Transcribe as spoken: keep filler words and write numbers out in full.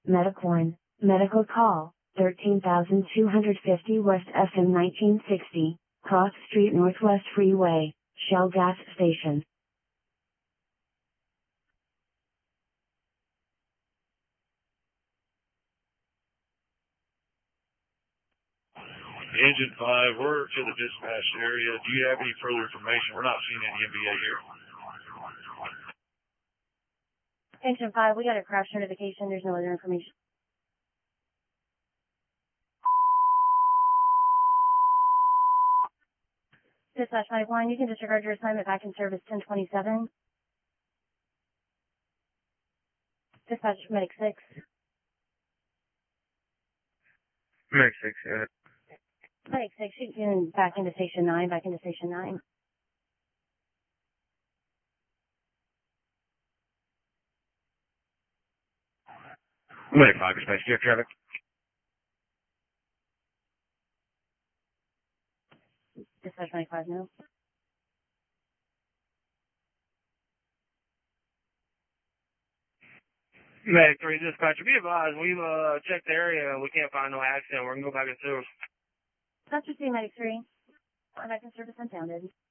Medic one, medical call, thirteen thousand two hundred fifty West F M nineteen sixty, Cross Street Northwest Freeway, Shell Gas Station. Engine five, we're to the dispatch area. Do you have any further information? We're not seeing any M B A here. Engine five, we got a crash notification. There's no other information. Dispatch pipeline, you can disregard your assignment back in service ten twenty-seven. Dispatch medic six. Medic six, yeah. Medic six, you can back into station nine, back into station nine. Medic five, dispatch, do you have traffic? Dispatch medic five, no. Medic three, dispatcher, be advised, we've uh, checked the area and we can't find no accident. We're going to go back in service. Dispatcher C, medic three. I'm back in service unfounded.